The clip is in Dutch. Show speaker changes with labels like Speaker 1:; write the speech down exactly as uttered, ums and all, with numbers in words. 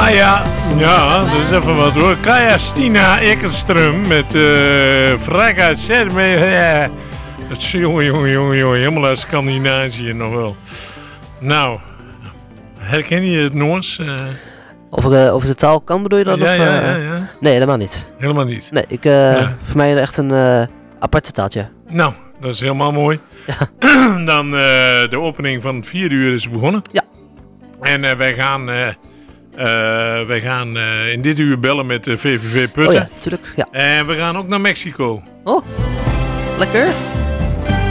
Speaker 1: Kaya, ja, dat is even wat hoor. Kaya Stina Eckerström met uh, Vraag uit Serbië. Dat is jongen, jongen, jongen, jongen, helemaal uit Scandinavië nog wel. Nou, herken je het Noors? Uh,
Speaker 2: over, uh, over de taal kan bedoel je dat?
Speaker 1: Ja,
Speaker 2: of, uh,
Speaker 1: ja, ja, ja.
Speaker 2: Nee, helemaal niet.
Speaker 1: Helemaal niet?
Speaker 2: Nee, ik, uh, ja. Voor mij echt een uh, aparte taaltje.
Speaker 1: Nou, dat is helemaal mooi.
Speaker 2: Ja.
Speaker 1: Dan uh, de opening van het vier uur is begonnen.
Speaker 2: Ja.
Speaker 1: En uh, wij gaan, uh, uh, wij gaan uh, in dit uur bellen met de V V V Putten.
Speaker 2: Oh ja, natuurlijk. Ja.
Speaker 1: En we gaan ook naar Mexico.
Speaker 2: Oh, lekker.